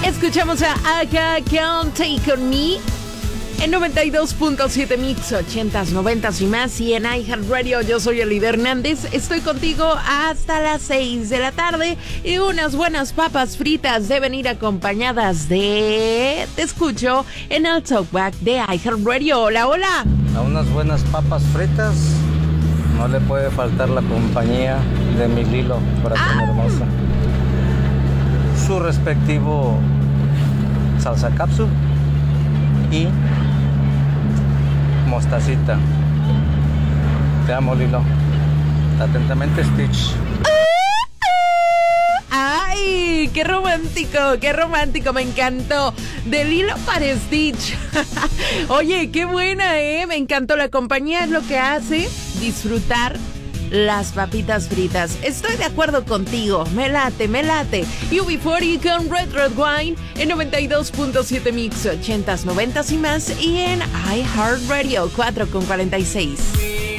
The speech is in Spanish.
Escuchamos a Aka Can't Take On Me en 92.7 Mix, 80s, 90s y más. Y en iHeartRadio, yo soy Elida Hernández. Estoy contigo hasta las 6 de la tarde. Y unas buenas papas fritas deben ir acompañadas de... Te escucho en el Talkback de iHeartRadio. Hola, hola. A unas buenas papas fritas no le puede faltar la compañía de mi Lilo, corazón hermoso. Su respectivo salsa cápsula y mostacita. Te amo, Lilo. Atentamente, Stitch. ¡Ay! ¡Qué romántico! ¡Qué romántico! Me encantó. De Lilo para Stitch. Oye, qué buena, ¿eh? Me encantó. La compañía es lo que hace disfrutar las papitas fritas. Estoy de acuerdo contigo. Me late, me late. UB40 con Red Red Wine en 92.7 Mix, 80s, 90s y más. Y en iHeartRadio 4.46.